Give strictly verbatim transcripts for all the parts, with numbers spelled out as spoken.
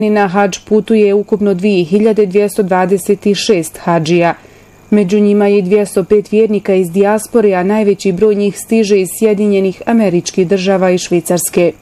Na hadž putuje ukupno dvije hiljade dvjesto dvadeset šest hadžija. Među njima je dvjesto pet vjernika iz dijaspore, a najveći broj njih stiže iz Sjedinjenih Američkih Država i Švicarske.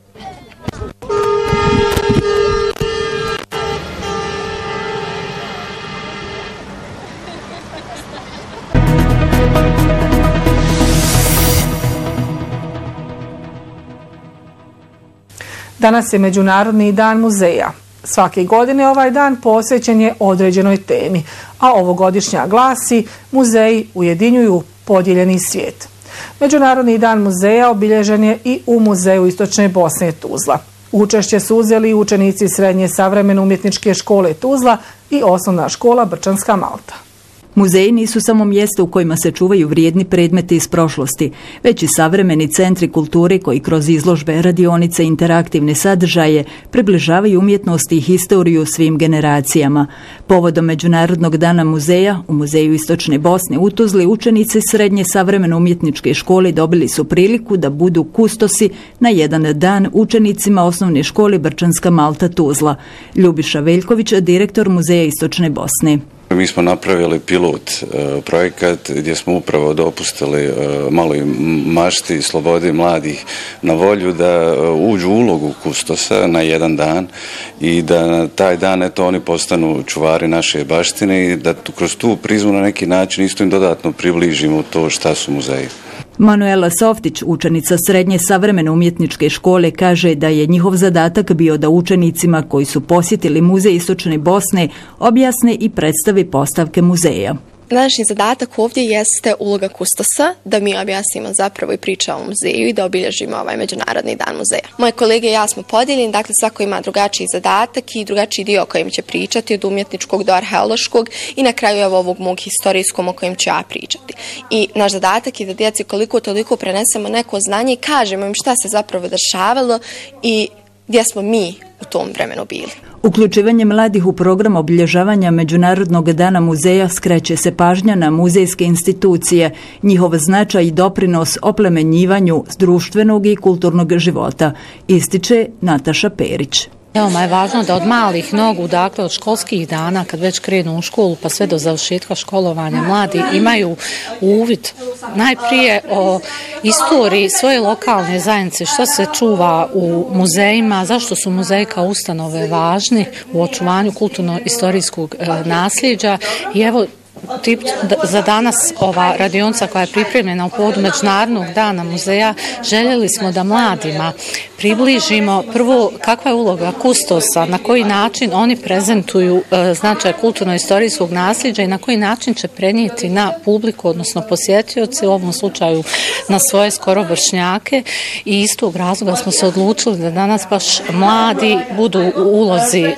Danas je Međunarodni dan muzeja. Svake godine ovaj dan posvećen je određenoj temi, a ovogodišnja glasi Muzeji ujedinjuju podijeljeni svijet. Međunarodni dan muzeja obilježen je i u Muzeju Istočne Bosne Tuzla. Učešće su uzeli učenici Srednje savremene umjetničke škole Tuzla i Osnovna škola Brčanska Malta. Muzeji nisu samo mjesta u kojima se čuvaju vrijedni predmeti iz prošlosti, već i savremeni centri kulture koji kroz izložbe, radionice i interaktivne sadržaje približavaju umjetnost i historiju svim generacijama. Povodom Međunarodnog dana muzeja u Muzeju Istočne Bosne u Tuzli učenici Srednje savremene umjetničke škole dobili su priliku da budu kustosi na jedan dan učenicima Osnovne škole Brčanska Malta Tuzla. Ljubiša Veljković, direktor Muzeja Istočne Bosne. Mi smo napravili pilot uh, projekat gdje smo upravo dopustili uh, maloj mašti i slobodi mladih na volju da uh, uđu u ulogu kustosa na jedan dan i da na taj dan eto, oni postanu čuvari naše baštine i da tu, kroz tu prizmu na neki način isto im dodatno približimo to šta su muzeji. Manuela Softić, učenica Srednje savremene umjetničke škole, kaže da je njihov zadatak bio da učenicima koji su posjetili Muzej Istočne Bosne objasne i predstavi postavke muzeja. Današnji zadatak ovdje jeste uloga kustosa, da mi objasnimo zapravo i pričamo o muzeju i da obilježimo ovaj Međunarodni dan muzeja. Moje kolege i ja smo podijeljeni, dakle svako ima drugačiji zadatak i drugačiji dio o kojem će pričati, od umjetničkog do arheološkog i na kraju evo ovog mog historijskog o kojem ću ja pričati. I naš zadatak je da djeci koliko toliko prenesemo neko znanje i kažemo im šta se zapravo dešavalo i gdje smo mi u tom vremenu bili. Uključivanje mladih u program obilježavanja Međunarodnog dana muzeja skreće se pažnja na muzejske institucije, njihov značaj i doprinos oplemenjivanju društvenog i kulturnog života, ističe Nataša Perić. Veoma je važno da od malih nogu, dakle od školskih dana, kad već krenu u školu pa sve do završetka školovanja, mladi imaju uvid najprije o istoriji svoje lokalne zajednice, što se čuva u muzejima, zašto su muzeji kao ustanove važni u očuvanju kulturno-istorijskog nasljeđa i evo tip za danas ova radionica koja je pripremljena u povodu Međunarodnog dana muzeja, željeli smo da mladima približimo prvo kakva je uloga kustosa, na koji način oni prezentuju e, značaj kulturno-istorijskog nasljeđa i na koji način će prenijeti na publiku, odnosno posjetioci, u ovom slučaju na svoje skoro vršnjake i iz tog razloga smo se odlučili da danas baš mladi budu u ulozi e,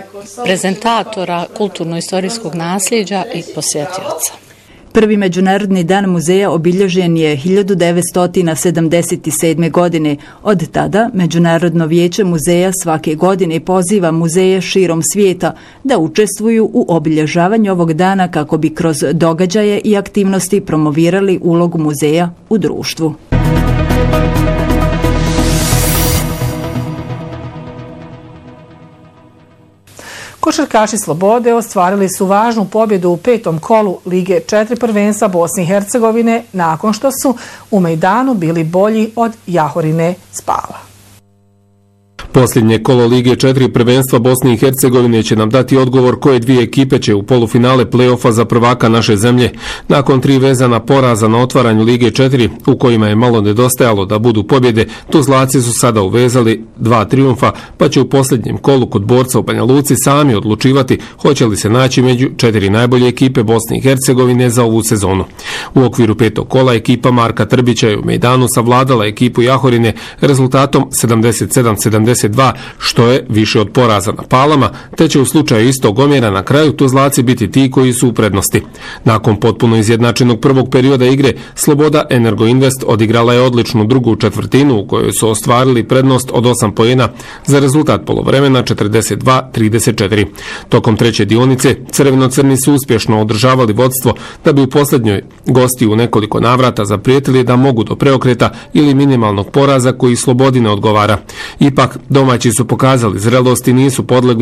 prezentatora kulturno-istorijskog nasljeđa i posjetioca. Prvi Međunarodni dan muzeja obilježen je hiljadu devetsto sedamdeset sedme. godine. Od tada Međunarodno vijeće muzeja svake godine poziva muzeje širom svijeta da učestvuju u obilježavanju ovog dana kako bi kroz događaje i aktivnosti promovirali ulogu muzeja u društvu. Košarkaši Slobode ostvarili su važnu pobjedu u petom kolu Lige četiri prvenstva Bosne i Hercegovine nakon što su u Mejdanu bili bolji od Jahorine Spala. Posljednje kolo Lige četiri prvenstva Bosne i Hercegovine će nam dati odgovor koje dvije ekipe će u polufinale play-offa za prvaka naše zemlje. Nakon tri vezana poraza na otvaranju Lige četiri, u kojima je malo nedostajalo da budu pobjede, Tuzlaci su sada uvezali dva trijumfa, pa će u posljednjem kolu kod borca u Banja Luci sami odlučivati hoće li se naći među četiri najbolje ekipe Bosne i Hercegovine za ovu sezonu. U okviru petog kola ekipa Marka Trbića je u Mejdanu savladala ekipu Jahorine rezultatom sedamdeset sedam sedamdeset dva, što je više od poraza na Palama, te će u slučaju istog omjera na kraju Tuzlaci biti ti koji su u prednosti. Nakon potpuno izjednačenog prvog perioda igre, Sloboda Energo Invest odigrala je odličnu drugu četvrtinu u kojoj su ostvarili prednost od osam poena za rezultat polovremena četrdeset dva trideset četiri. Tokom treće dionice, crveno-crni su uspješno održavali vodstvo da bi u posljednjoj gosti u nekoliko navrata zaprijetili da mogu do preokreta ili minimalnog poraza koji Slobodi ne odgovara. Ipak, domaći su pokazali zrelost i nisu podlegli